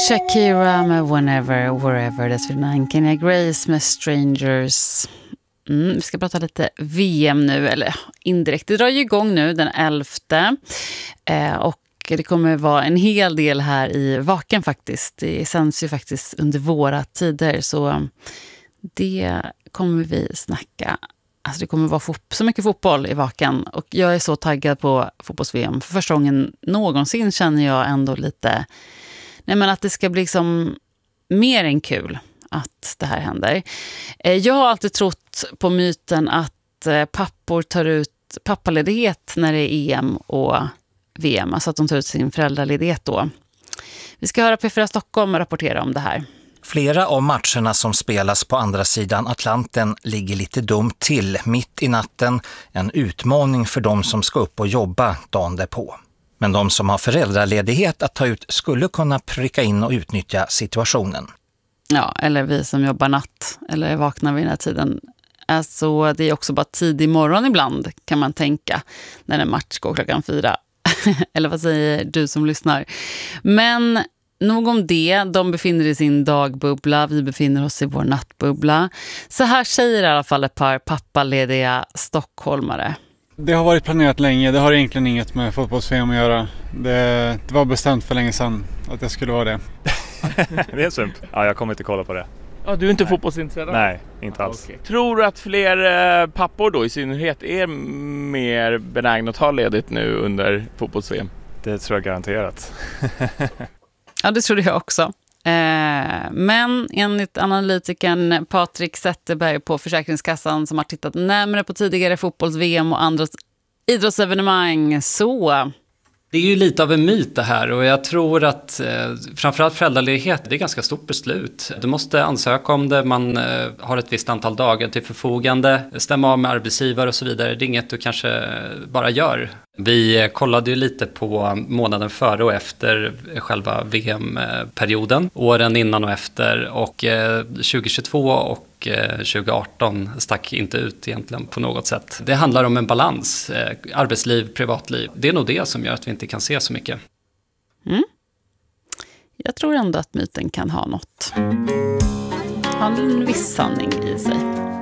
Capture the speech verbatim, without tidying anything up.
Shakira med Whenever, Wherever, dessförinnan Kenya Grace med Strangers. Mm, vi ska prata lite V M nu, eller indirekt. Det drar ju igång nu den elfte eh, och det kommer vara en hel del här i Vaken faktiskt. Det sänds ju faktiskt under våra tider, så det kommer vi snacka. Alltså det kommer vara fot- så mycket fotboll i Vaken och jag är så taggad på fotbolls-V M. För första gången någonsin känner jag ändå lite, nej men att det ska bli liksom mer än kul att det här händer. Jag har alltid trott på myten att pappor tar ut pappaledighet när det är E M och V M, alltså att de tar ut sin föräldraledighet då. Vi ska höra P fyra Stockholm rapportera om det här. Flera av matcherna som spelas på andra sidan Atlanten ligger lite dumt till mitt i natten. En utmaning för de som ska upp och jobba dagen därpå. Men de som har föräldraledighet att ta ut skulle kunna pricka in och utnyttja situationen. Ja, eller vi som jobbar natt eller vaknar vid den här tiden. Alltså, det är också bara tidig morgon ibland kan man tänka när en match går klockan fyra. Eller vad säger du som lyssnar? Men nog om det, de befinner i sin dagbubbla, vi befinner oss i vår nattbubbla. Så här säger i alla fall ett par pappalediga stockholmare. Det har varit planerat länge, det har egentligen inget med fotbolls-V M att göra. Det, det var bestämt för länge sedan att det skulle vara det. Det är en sump. Ja, jag kommer inte kolla på det. Ja, du är inte Nej. fotbollsintresserad? Nej, inte alls. Okay. Tror du att fler pappor då i synnerhet är mer benägna att ta ledigt nu under fotbolls-V M? Det tror jag garanterat. Ja, det tror jag också. Eh, men enligt analytikern Patrik Zetterberg på Försäkringskassan som har tittat närmare på tidigare fotbolls-V M och andra idrottsevenemang så... Det är ju lite av en myt det här och jag tror att eh, framförallt föräldraledighet, det är ett ganska stort beslut. Du måste ansöka om det, man eh, har ett visst antal dagar till förfogande, stämma av med arbetsgivare och så vidare. Det är inget du kanske bara gör. Vi kollade ju lite på månaden före och efter själva V M-perioden, åren innan och efter, och eh, tjugohundratjugotvå och tjugoarton stack inte ut egentligen på något sätt. Det handlar om en balans, eh, arbetsliv, privatliv. Det är nog det som gör att vi inte kan se så mycket. Mm. Jag tror ändå att myten kan ha något. Ha en viss sanning i sig.